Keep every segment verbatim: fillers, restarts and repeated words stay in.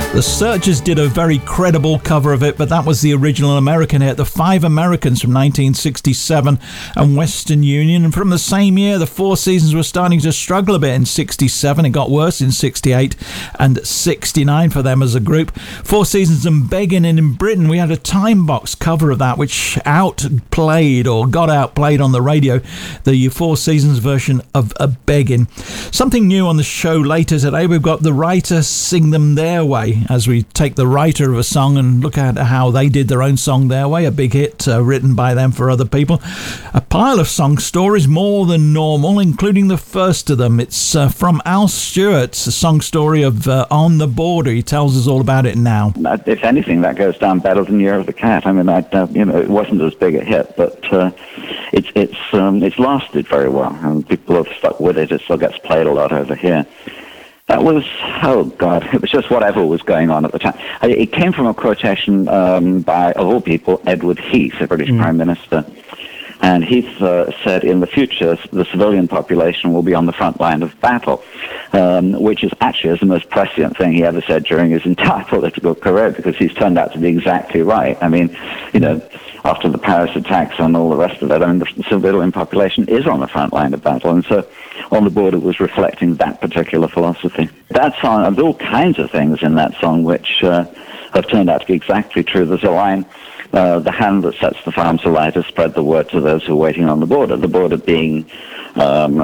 The Searchers did a very credible cover of it, but that was the original American hit. The Five Americans from nineteen sixty-seven and Western Union. And from the same year, the Four Seasons were starting to struggle a bit in sixty-seven. It got worse in sixty-eight and sixty-nine for them as a group. Four Seasons and Beggin', and in Britain we had a Time Box cover of that, which outplayed or got outplayed on the radio, the Four Seasons version of a Beggin'. Something new on the show later today. We've got the writer sing them their way, as we take the writer of a song and look at how they did their own song their way, a big hit uh, written by them for other people. A pile of song stories, more than normal, including the first of them. It's uh, from Al Stewart's a song story of uh, On the Border. He tells us all about it now. If anything, that goes down better than Year of the Cat. I mean, I, uh, you know, it wasn't as big a hit, but uh, it's it's um, it's lasted very well, and people have stuck with it. It still gets played a lot over here. That was, oh God, it was just whatever was going on at the time. It came from a quotation um, by, of all people, Edward Heath, the British mm. Prime Minister. And Heath uh, said, in the future, the civilian population will be on the front line of battle, um, which is actually is the most prescient thing he ever said during his entire political career, because he's turned out to be exactly right. I mean, you know, after the Paris attacks and all the rest of it, I mean, the civilian population is on the front line of battle, and so On the Border was reflecting that particular philosophy. That song, there's all kinds of things in that song which uh, have turned out to be exactly true. There's a line, uh, the hand that sets the farms alight has spread the word to those who are waiting on the border. The border being um,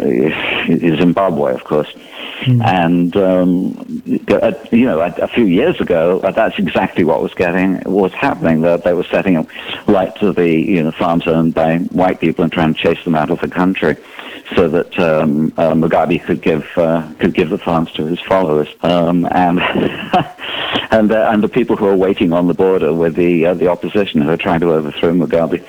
Zimbabwe, of course. Mm. And, um, you know, a, a few years ago, uh, that's exactly what was getting, was happening. That they were setting up light to the, you know, farms owned by white people and trying to chase them out of the country, so that um, uh, Mugabe could give uh, could give the farms to his followers, um, and and uh, and the people who are waiting on the border with the uh, the opposition who are trying to overthrow Mugabe.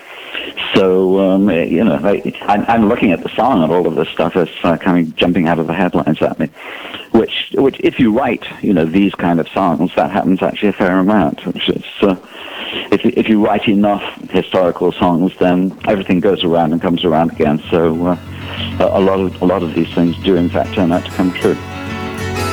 So um, you know, I, I'm looking at the song, and all of this stuff is uh, kind of jumping out of the headlines at me. Which, which, if you write, you know, these kind of songs, that happens actually a fair amount. Which is, uh, if if you write enough historical songs, then everything goes around and comes around again. So uh, a lot of a lot of these things do in fact turn out to come true.